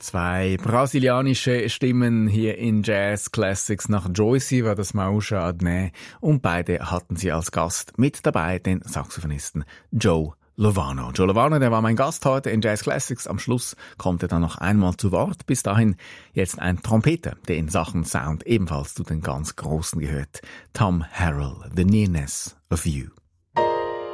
Zwei brasilianische Stimmen hier in Jazz Classics. Nach Joycey war das Mausha Adnet und beide hatten sie als Gast mit dabei den Saxophonisten Joe Lovano. Joe Lovano, der war mein Gast heute in Jazz Classics. Am Schluss kommt er dann noch einmal zu Wort. Bis dahin jetzt ein Trompeter, der in Sachen Sound ebenfalls zu den ganz Großen gehört. Tom Harrell, The Nearness of You.